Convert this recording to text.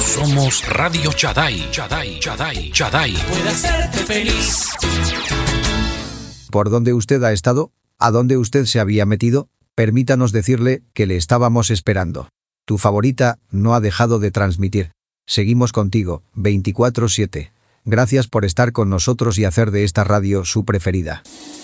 Somos Radio Chaday. Puede hacerte feliz. ¿Por dónde usted ha estado? ¿A dónde usted se había metido? Permítanos decirle que le estábamos esperando. Tu favorita no ha dejado de transmitir. Seguimos contigo, 24/7. Gracias por estar con nosotros y hacer de esta radio su preferida.